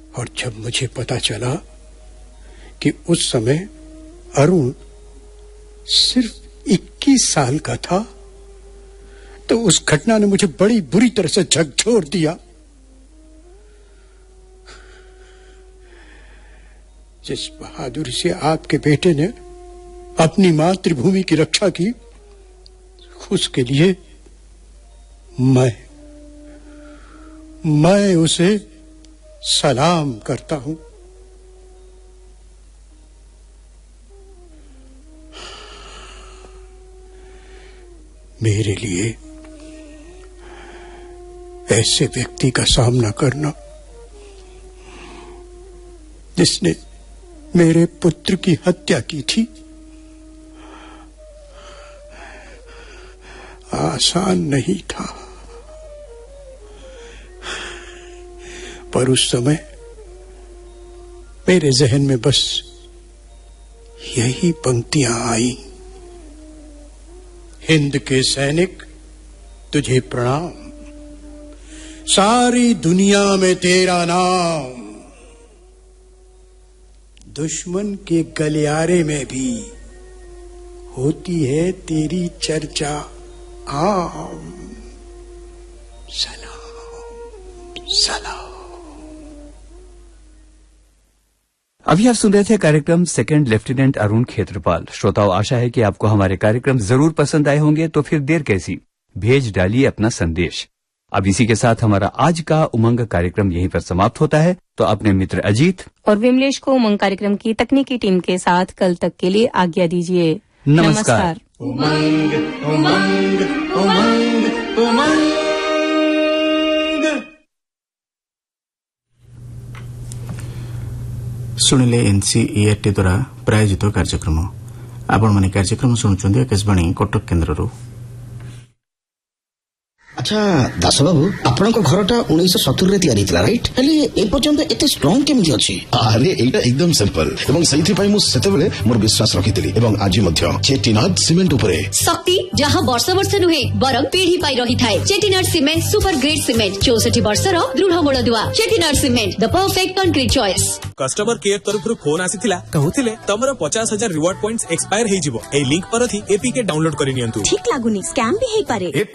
और जब मुझे पता चला कि उस समय अरुण सिर्फ 21 साल का था, तो उस घटना ने मुझे बड़ी बुरी तरह से झकझोर दिया। जिस बहादुरी से आपके बेटे ने अपनी मातृभूमि की रक्षा की, उसके लिए मैं उसे सलाम करता हूं। मेरे लिए ऐसे व्यक्ति का सामना करना जिसने मेरे पुत्र की हत्या की थी, आसान नहीं था। पर उस समय मेरे जहन में बस यही पंक्तियां आई। हिंद के सैनिक तुझे प्रणाम, सारी दुनिया में तेरा नाम, दुश्मन के गलियारे में भी होती है तेरी चर्चा आम। सलाम सलाम। अभी आप सुन रहे थे कार्यक्रम सेकंड लेफ्टिनेंट अरुण खेत्रपाल। श्रोताओं, आशा है कि आपको हमारे कार्यक्रम जरूर पसंद आए होंगे, तो फिर देर कैसी, भेज डालिए अपना संदेश। अब इसी के साथ हमारा आज का उमंग कार्यक्रम यहीं पर समाप्त होता है। तो अपने मित्र अजीत और विमलेश को उमंग कार्यक्रम की तकनीकी टीम के साथ कल तक के लिए आज्ञा दीजिए। नमस्कार। उमंग उमंग उमंग उमंग। शुणिले एनसीईआरटी द्वारा प्रायोजित कार्यक्रम। आपण माने कार्यक्रम शुणुचंदी आकाशवाणी कटक केन्द्ररू। अच्छा दास बाबू, आपन को घरटा 1970 रे तयारी थिला राइट? हेले ए पर्यंत एते स्ट्रांग केमि अछि? अरे एटा एकदम सिंपल एवं सही पई मु सेते बेले मोर विश्वास रखितली एवं आज मध्य चेटीनाथ सीमेंट उपरे शक्ति जहां वर्ष वर्ष नुहे बरम पीढ़ी पाई रही थाए। चेटीनाथ सीमेंट सुपर ग्रेड सीमेंट 64 वर्षर दृढ़ मूल दुआ। चेटीनाथ cement the perfect concrete choice. Customer care तरफ फोन आसीथिला, कहउथिले तमरो 50,000 रिवार्ड पॉइंट्स एक्सपायर हे जिवो। ए लिंक पर थी एपीके डाउनलोड करि नियंतु। ठीक लागुनी, स्कैम भी हे पारे।